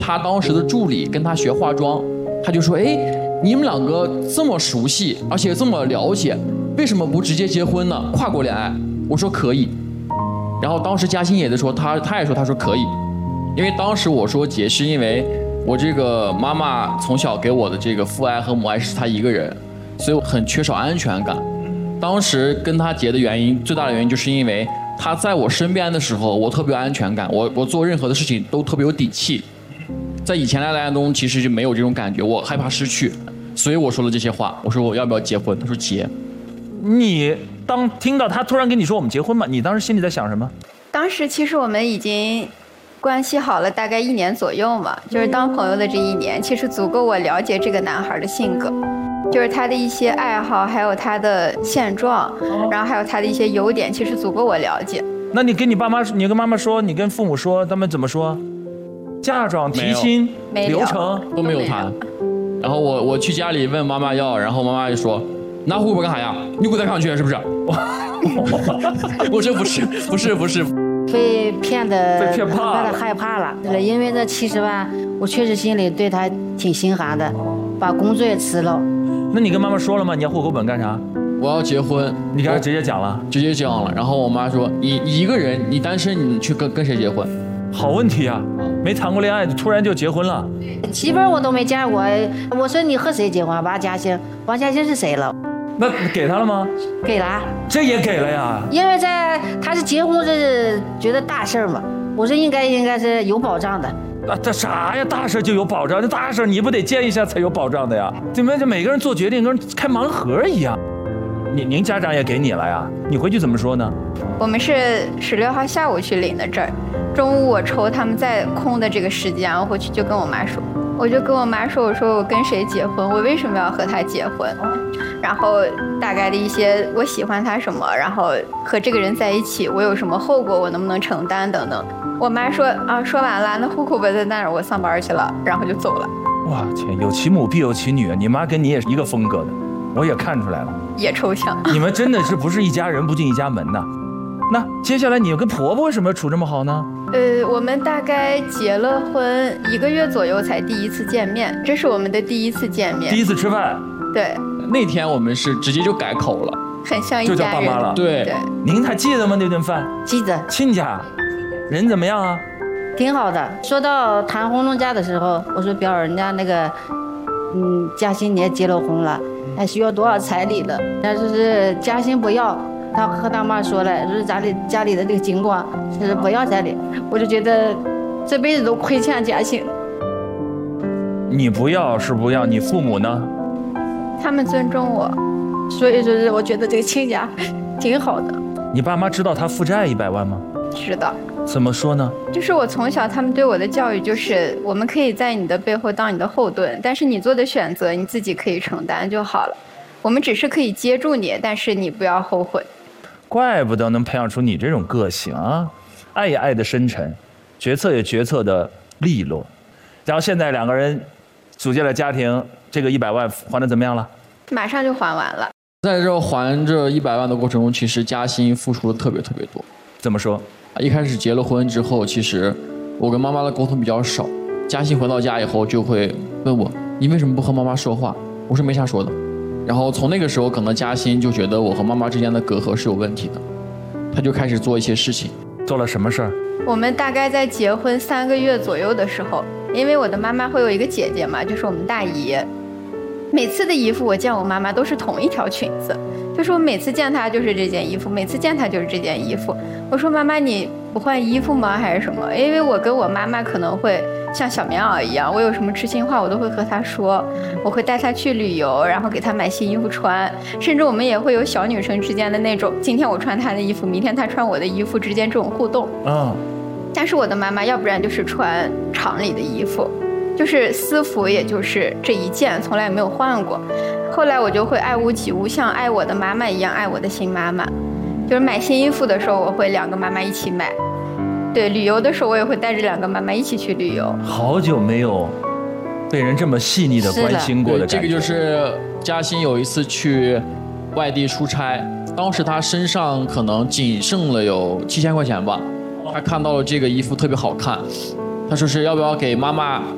他当时的助理跟他学化妆，他就说：“哎，你们两个这么熟悉，而且这么了解，为什么不直接结婚呢？跨国恋爱？”我说可以。然后当时嘉欣也在说，他也说，他说可以，因为当时我说结是因为我这个妈妈从小给我的这个父爱和母爱是她一个人，所以我很缺少安全感。当时跟他结的原因，最大的原因就是因为他在我身边的时候，我特别有安全感，我做任何的事情都特别有底气。在以前的恋爱中，其实就没有这种感觉，我害怕失去，所以我说了这些话。我说我要不要结婚？他说结。 你当听到他突然跟你说我们结婚嘛，你当时心里在想什么？ 当时其实我们已经关系好了大概1年左右嘛，就是当朋友的这1年，其实足够我了解这个男孩的性格，就是他的一些爱好，还有他的现状，然后还有他的一些优点，其实足够我了解。 那你跟你爸妈，你跟妈妈说，你跟父母说，他们怎么说？嫁妆、提亲、流程都没有谈。然后我去家里问妈妈要，然后妈妈就说：“拿户口干啥呀？你给我再看去是不是？”我说不是。 被骗的， 被骗怕了， 害怕了。因为这70万，我确实心里对他挺心寒的，把工作也辞了。 那你跟妈妈说了吗？你要户口本干啥？ 我要结婚。 你刚才直接讲了？ 直接讲了。然后我妈说：“你一个人，你单身，你去跟谁结婚？” 好问题啊！没谈过恋爱，突然就结婚了。 媳妇儿我都没见过，我说你和谁结婚？王嘉欣，王嘉欣是谁了？ 那给他了吗？ 给了， 这也给了呀。 因为他是结婚，这是觉得大事儿嘛。我说应该是有保障的。 这啥呀？大事就有保障，这大事你不得见一下才有保障的呀？怎么这每个人做决定跟开盲盒一样？您家长也给你了呀？你回去怎么说呢？ 我们是16号下午去领的证，中午我抽他们在空的这个时间，我回去就跟我妈说，我说我跟谁结婚，我为什么要和他结婚，然后大概的一些我喜欢他什么，然后和这个人在一起我有什么后果，我能不能承担等等。我妈说啊，说完了，那户口本在那儿，我上班去了，然后就走了。 哇天，有其母必有其女，你妈跟你也是一个风格的，我也看出来了。 也抽象。 你们真的是不是一家人不进一家门呐？那接下来你跟婆婆为什么处这么好呢？ 我们大概结了婚1个月左右才第一次见面，这是我们的第一次见面， 第一次吃饭。 对， 那天我们是直接就改口了， 很像一家人， 就叫爸妈了。 对， 您还记得吗？那顿饭记得。 亲家，人怎么样啊？ 挺好的。说到谈红龙家的时候，我说表儿，人家那个，嘉欣你也结了婚了，还需要多少彩礼了？他说是嘉欣不要。他和他妈说了，就是家里的这个情况，就是不要彩礼。我就觉得这辈子都亏欠嘉欣。 你不要是不要，你父母呢？ 他们尊重我，所以说是我觉得这个亲家挺好的。 你爸妈知道他负债100万吗？ 知道。 怎么说呢？ 就是我从小他们对我的教育就是，我们可以在你的背后当你的后盾，但是你做的选择你自己可以承担就好了。我们只是可以接住你，但是你不要后悔。 怪不得能培养出你这种个性啊，爱也爱的深沉，决策也决策的利落。然后现在2个人组建了家庭，这个100万还的怎么样了？ 马上就还完了。 在这还这100万的过程中，其实嘉欣付出的特别多。 怎么说？ 一开始结了婚之后，其实我跟妈妈的沟通比较少。嘉欣回到家以后就会问我：“你为什么不和妈妈说话？”我说：“没啥说的。”然后从那个时候，可能嘉欣就觉得我和妈妈之间的隔阂是有问题的，她就开始做一些事情。 做了什么事儿？ 我们大概在结婚3个月左右的时候，因为我的妈妈会有一个姐姐嘛，就是我们大姨。每次的衣服我见我妈妈都是同一条裙子，就是我每次见她就是这件衣服，每次见她就是这件衣服。我说妈妈你不换衣服吗还是什么？因为我跟我妈妈可能会像小棉袄一样，我有什么知心话我都会和她说，我会带她去旅游，然后给她买新衣服穿，甚至我们也会有小女生之间的那种，今天我穿她的衣服，明天她穿我的衣服之间这种互动。但是我的妈妈要不然就是穿厂里的衣服，就是私服，也就是这一件，从来没有换过。后来我就会爱屋及乌，像爱我的妈妈一样爱我的新妈妈。就是买新衣服的时候，我会2个妈妈一起买。对，旅游的时候我也会带着2个妈妈一起去旅游。 好久没有被人这么细腻的关心过的感觉。 这个就是嘉欣有一次去外地出差，当时她身上可能仅剩了有7000块钱吧，她看到了这个衣服特别好看，她说是要不要给妈妈